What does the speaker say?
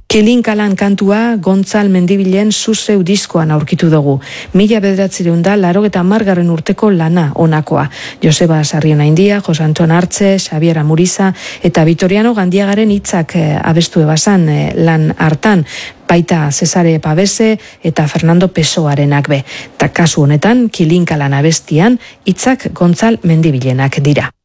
Kilinkalan kantua Gontzal Mendibilen Zuzeu diskoan aurkitu dugu. 1980 urteko lana onakoa. Joseba Sarrienaindia, Jose Anton Artze, Xabier Amuriza eta Vitoriano Gandiagaren hitzak abestu ebasan lan hartan. Baita Cesare Pavese eta Fernando Pessoarenak be. Ta kasu honetan Kilinkalan abestian hitzak Gontzal Mendibilenak dira.